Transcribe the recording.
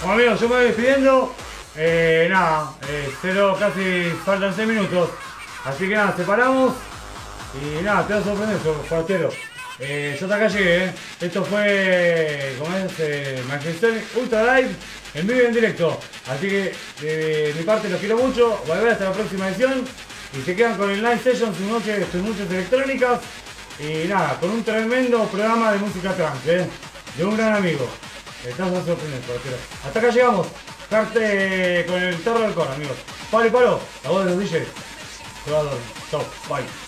Bueno amigos, yo me voy despidiendo. Nada, casi faltan 6 minutos. Así que nada, separamos. Y nada, te va a sorprender, cuartero. Yo hasta acá llegué, Esto fue, como es, Manchester Ultra Live, en vivo y en directo. Así que, de mi parte, los quiero mucho. Volver hasta la próxima edición. Y se quedan con el Night Session, sus noches electrónicas. Y nada, con un tremendo programa de música trance, de un gran amigo. Estás a sorprender, cuartero. Hasta acá llegamos. Carte con el Torro del Coro, amigos. Palo y palo, la voz de los DJs. Chau, bye.